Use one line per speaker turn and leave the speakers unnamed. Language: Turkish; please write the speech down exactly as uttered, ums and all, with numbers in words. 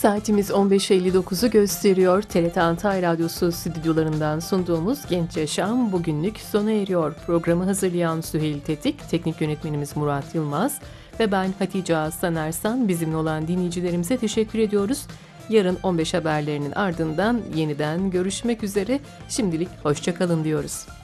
Saatimiz on beş elli dokuzu gösteriyor. T R T Antalya Radyosu stüdyolarından sunduğumuz Genç Yaşam bugünlük sona eriyor. Programı hazırlayan Süheyl Tetik, teknik yönetmenimiz Murat Yılmaz ve ben Hatice Aslan Ersan. Bizimle olan dinleyicilerimize teşekkür ediyoruz. Yarın on beş haberlerinin ardından yeniden görüşmek üzere. Şimdilik hoşça kalın diyoruz.